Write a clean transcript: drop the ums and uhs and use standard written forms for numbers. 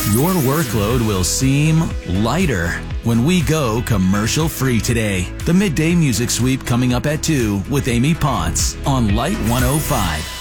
Your workload will seem lighter when we go commercial-free today. The Midday Music Sweep coming up at 2 with Amy Potts on Light 105.